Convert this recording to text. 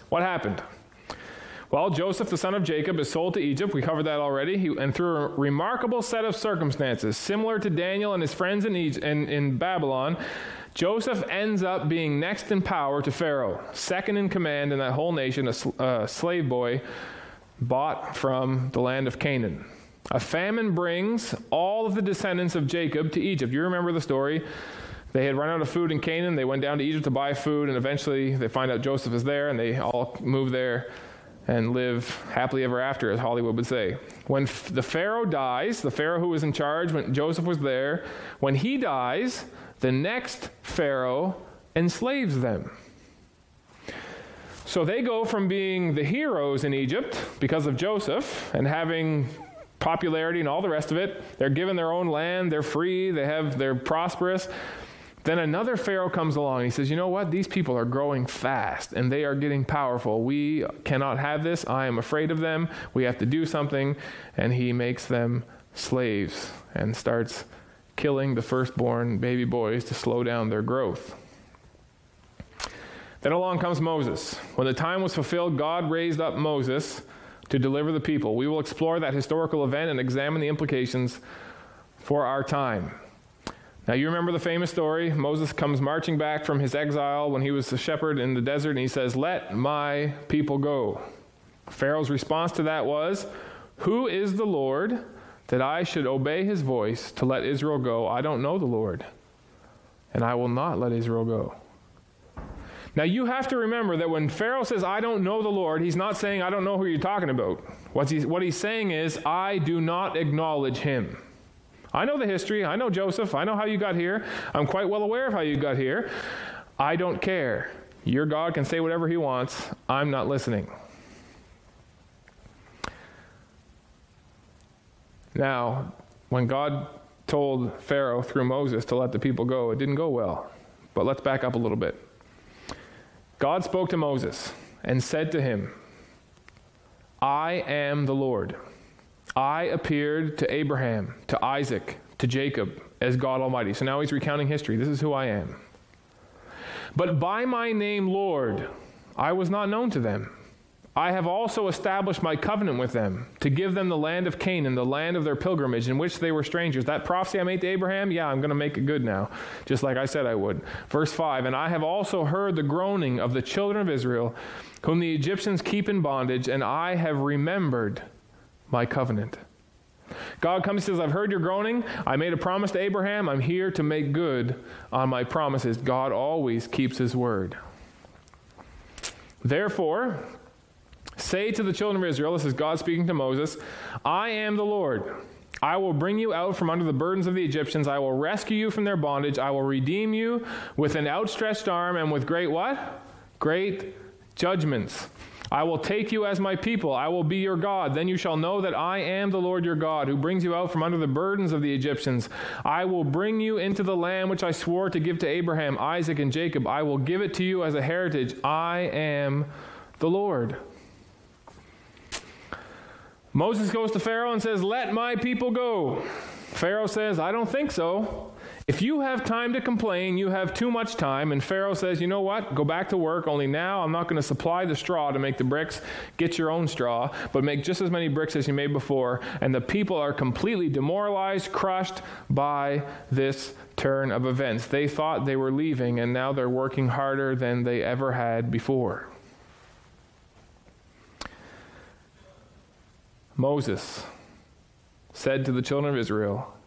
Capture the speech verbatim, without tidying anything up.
What happened? Well, Joseph, the son of Jacob, is sold to Egypt. We covered that already. He, and through a remarkable set of circumstances, similar to Daniel and his friends in, Egypt, in, in Babylon, Joseph ends up being next in power to Pharaoh, second in command in that whole nation, a sl- uh, slave boy bought from the land of Canaan. A famine brings all of the descendants of Jacob to Egypt. You remember the story. They had run out of food in Canaan. They went down to Egypt to buy food, and eventually they find out Joseph is there, and they all move there and live happily ever after, as Hollywood would say. When f- the Pharaoh dies, the Pharaoh who was in charge when Joseph was there, when he dies, the next Pharaoh enslaves them. So they go from being the heroes in Egypt because of Joseph and having popularity and all the rest of it. They're given their own land, they're free, they have, they're prosperous. Then another Pharaoh comes along and he says, you know what? These people are growing fast and they are getting powerful. We cannot have this. I am afraid of them. We have to do something. And he makes them slaves and starts killing the firstborn baby boys to slow down their growth. Then along comes Moses. When the time was fulfilled, God raised up Moses to deliver the people. We will explore that historical event and examine the implications for our time. Now, you remember the famous story. Moses comes marching back from his exile when he was a shepherd in the desert, and he says, let my people go. Pharaoh's response to that was, who is the Lord that I should obey his voice to let Israel go? I don't know the Lord, and I will not let Israel go. Now, you have to remember that when Pharaoh says, I don't know the Lord, he's not saying, I don't know who you're talking about. What he's, what he's saying is, I do not acknowledge him. I know the history. I know Joseph. I know how you got here. I'm quite well aware of how you got here. I don't care. Your God can say whatever he wants. I'm not listening. Now, when God told Pharaoh through Moses to let the people go, it didn't go well. But let's back up a little bit. God spoke to Moses and said to him, I am the Lord. I appeared to Abraham, to Isaac, to Jacob as God Almighty. So now he's recounting history. This is who I am. But by my name, Lord, I was not known to them. I have also established my covenant with them to give them the land of Canaan, the land of their pilgrimage, in which they were strangers. That prophecy I made to Abraham, yeah, I'm going to make it good now, just like I said I would. Verse five, and I have also heard the groaning of the children of Israel, whom the Egyptians keep in bondage, and I have remembered my covenant. God comes and says, I've heard your groaning. I made a promise to Abraham. I'm here to make good on my promises. God always keeps his word. Therefore, say to the children of Israel, this is God speaking to Moses, I am the Lord. I will bring you out from under the burdens of the Egyptians. I will rescue you from their bondage. I will redeem you with an outstretched arm and with great what? Great judgments. I will take you as my people. I will be your God. Then you shall know that I am the Lord your God, who brings you out from under the burdens of the Egyptians. I will bring you into the land which I swore to give to Abraham, Isaac, and Jacob. I will give it to you as a heritage. I am the Lord. Moses goes to Pharaoh and says, let my people go. Pharaoh says, I don't think so. If you have time to complain, you have too much time. And Pharaoh says, you know what? Go back to work. Only now I'm not going to supply the straw to make the bricks. Get your own straw, but make just as many bricks as you made before. And the people are completely demoralized, crushed by this turn of events. They thought they were leaving, and now they're working harder than they ever had before. Moses said to the children of Israel,